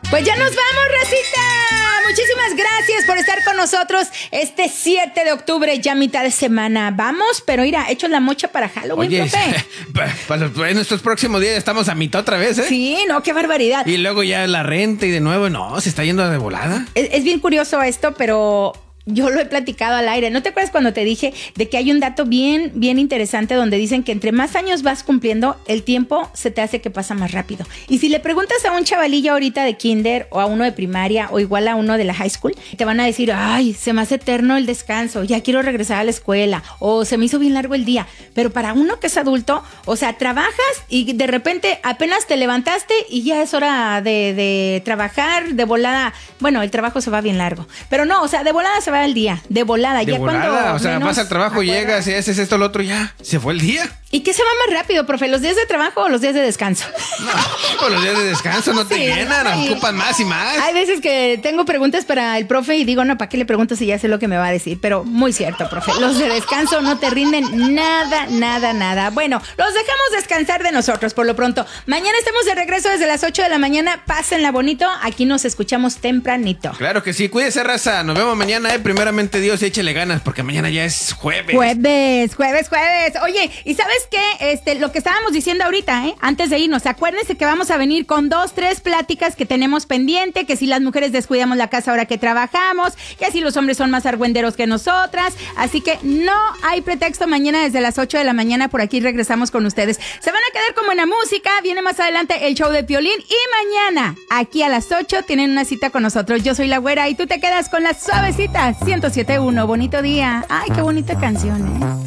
Pues ya nos vamos, racita. Muchísimas gracias por estar con nosotros este 7 de octubre, ya mitad de semana. Vamos, pero mira, hechos la mocha para Halloween, Oye, profe. para nuestros próximos días estamos a mitad otra vez, ¿eh? Sí, no, qué barbaridad. Y luego ya la renta y de nuevo, no, se está yendo de volada. Es bien curioso esto, pero yo lo he platicado al aire. ¿No te acuerdas cuando te dije de que hay un dato bien interesante donde dicen que entre más años vas cumpliendo, el tiempo se te hace que pasa más rápido? Y si le preguntas a un chavalillo ahorita de kinder o a uno de primaria o igual a uno de la high school, te van a decir, ay, se me hace eterno el descanso, ya quiero regresar a la escuela, o se me hizo bien largo el día. Pero para uno que es adulto, o sea, trabajas y de repente apenas te levantaste y ya es hora de trabajar, de volada. Bueno, el trabajo se va bien largo, pero no, o sea, de volada se va el día, de volada. De ya volada, cuando o sea, vas al trabajo, llegas y haces esto, lo otro, ya, se fue el día. ¿Y qué se va más rápido, profe? ¿Los días de trabajo o los días de descanso? No, pues los días de descanso no te llenan, sí. ocupan más y más. Hay veces que tengo preguntas para el profe y digo, no, ¿para qué le pregunto si ya sé lo que me va a decir? Pero muy cierto, profe, los de descanso no te rinden nada. Bueno, los dejamos descansar de nosotros por lo pronto. Mañana estamos de regreso desde las 8 de la mañana. Pásenla bonito, aquí nos escuchamos tempranito. Claro que sí, cuídese, raza. Nos vemos mañana, primeramente Dios, échele ganas, porque mañana ya es jueves. Jueves. Oye, ¿y sabes qué? Lo que estábamos diciendo ahorita, antes de irnos, acuérdense que vamos a venir con 2, 3 pláticas que tenemos pendiente, que si las mujeres descuidamos la casa ahora que trabajamos, que si los hombres son más argüenderos que nosotras, así que no hay pretexto. Mañana desde las 8 de la mañana por aquí regresamos con ustedes. Se van a quedar con buena música, viene más adelante el show de Piolín y mañana, aquí a las 8, tienen una cita con nosotros. Yo soy la Güera y tú te quedas con la suavecita 107.1. Bonito día. Ay, qué bonita canción,